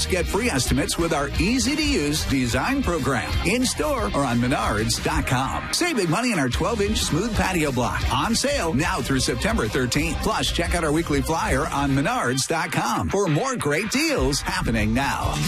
get free estimates with our easy-to-use design program. In-store or on Menards.com. Save big money on our 12-inch smooth patio block. On sale now through September 13th. Plus, check out our weekly flyer on Menards.com for more great deals happening now.